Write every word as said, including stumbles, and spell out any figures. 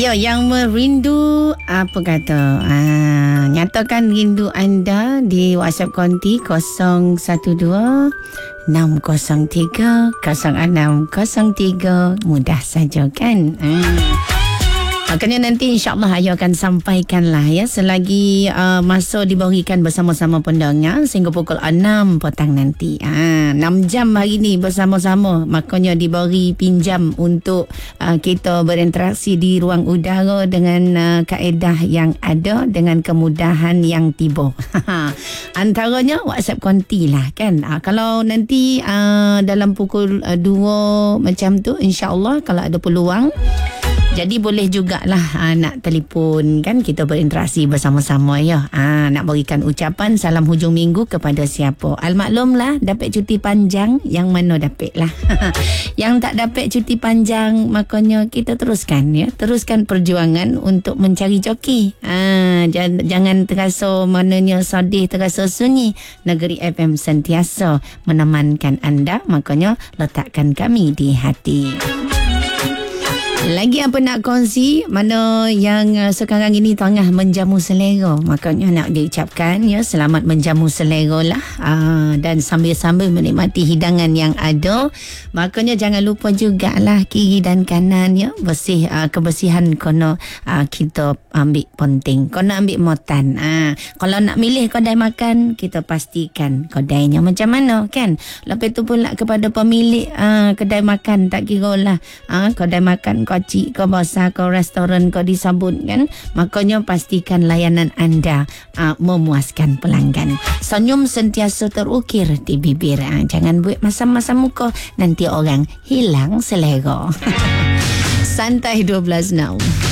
Ya, yang merindu apa kata? Ah, nyatakan rindu anda di WhatsApp Konti kosong satu dua enam kosong tiga kosong enam kosong tiga. Mudah saja kan? Hmm. Makanya nanti insyaAllah Ayu akan sampaikanlah ya selagi uh, masa diberikan bersama-sama pendengar sehingga pukul enam petang nanti. Ha, enam jam hari ni bersama-sama. Makanya diberi pinjam untuk uh, kita berinteraksi di ruang udara dengan uh, kaedah yang ada, dengan kemudahan yang tiba. Antaranya WhatsApp Konti lah kan. Uh, kalau nanti uh, dalam pukul uh, dua macam tu insyaAllah kalau ada peluang, jadi boleh jugalah ha, nak telefon kan, kita berinteraksi bersama-sama ya. Ha, nak berikan ucapan salam hujung minggu kepada siapa. Al-maklumlah dapat cuti panjang, yang mana dapat lah. Yang tak dapat cuti panjang, makanya kita teruskan ya. Teruskan perjuangan untuk mencari joki. Ha, jangan, jangan terasa mananya sedih, terasa sunyi. Negeri F M sentiasa menemankan anda, makanya letakkan kami di hati. Lagi apa nak kongsi, mana yang uh, sekarang ini tengah menjamu selera, makanya nak diucapkan ya selamat menjamu selera lah, uh, dan sambil-sambil menikmati hidangan yang ada. Makanya jangan lupa jugalah kiri dan kanan ya, bersih, uh, kebersihan kena uh, kita ambil penting, kena ambil motan. uh, Kalau nak milih kedai makan, kita pastikan kedainya macam mana kan. Lepas tu pula kepada pemilik uh, kedai makan, tak kira lah uh, kedai makan kecil, kau besar, kau restoran, kau disambut kan. Makanya pastikan layanan anda uh, memuaskan pelanggan. Senyum sentiasa terukir di bibir. Uh, jangan buat masam-masam muka, nanti orang hilang selera. Santai dua belas now.